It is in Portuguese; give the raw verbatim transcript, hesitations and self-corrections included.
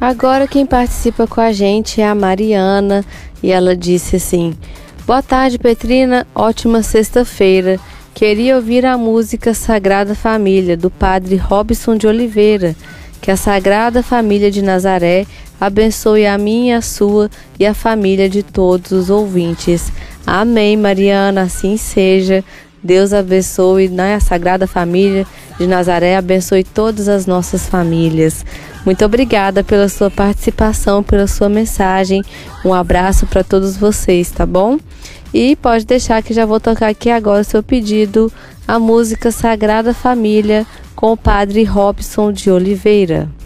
Agora quem participa com a gente é a Mariana e ela disse assim: boa tarde, Petrina, ótima sexta-feira. Queria ouvir a música Sagrada Família, do Padre Robson de Oliveira. Que a Sagrada Família de Nazaré abençoe a minha, a sua e a família de todos os ouvintes. Amém, Mariana, assim seja. Deus abençoe, né, a Sagrada Família de Nazaré, abençoe todas as nossas famílias. Muito obrigada pela sua participação, pela sua mensagem. Um abraço para todos vocês, tá bom? E pode deixar que já vou tocar aqui agora o seu pedido, a música Sagrada Família com o Padre Robson de Oliveira.